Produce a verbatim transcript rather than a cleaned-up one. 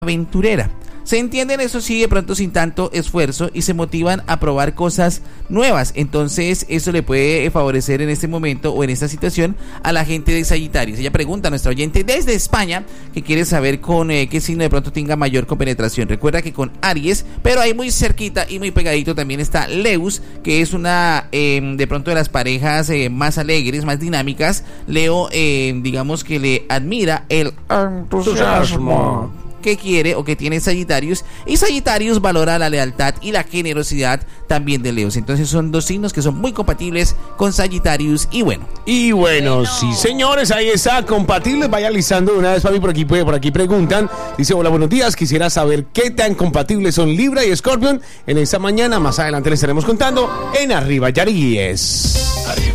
aventurera. Se entienden, eso sí, de pronto sin tanto esfuerzo y se motivan a probar cosas nuevas. Entonces eso le puede favorecer en este momento o en esta situación a la gente de Sagitarios. Ella pregunta a nuestra oyente desde España que quiere saber con eh, qué signo de pronto tenga mayor compenetración. Recuerda que con Aries, pero ahí muy cerquita y muy pegadito también está Leus, que es una eh, de pronto de las parejas eh, más alegres, más dinámicas. Leo, eh, digamos que le admira el entusiasmo que quiere o que tiene Sagitarius, y Sagitarius valora la lealtad y la generosidad también de Leos. Entonces son dos signos que son muy compatibles con Sagitarius. Y bueno y bueno, bueno. sí señores, ahí está, compatibles. Vaya listando de una vez, papi. Por aquí, por aquí preguntan, dice: hola, buenos días, quisiera saber qué tan compatibles son Libra y Escorpión en esta mañana. Más adelante les estaremos contando en Arriba Yaríes.